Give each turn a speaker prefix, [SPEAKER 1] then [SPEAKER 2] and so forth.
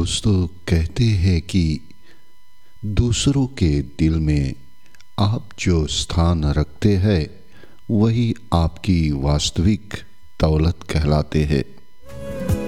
[SPEAKER 1] दोस्तों कहते हैं कि दूसरों के दिल में आप जो स्थान रखते हैं वही आपकी वास्तविक दौलत कहलाते हैं।